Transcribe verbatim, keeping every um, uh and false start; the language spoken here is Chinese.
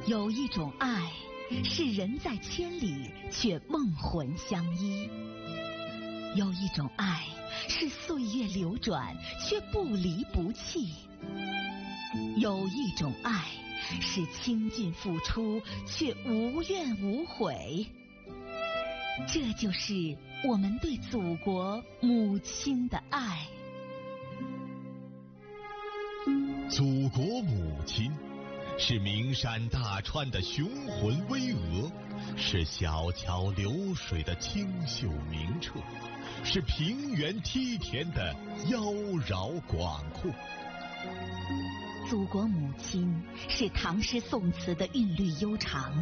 有一种爱，是人在千里却梦魂相依；有一种爱，是岁月流转却不离不弃；有一种爱，是倾尽付出却无怨无悔。这就是我们对祖国母亲的爱。 祖国母亲是名山大川的雄浑巍峨，是小桥流水的清秀明澈，是平原梯田的妖娆广阔。 祖国母亲是唐诗宋词的韵律悠长，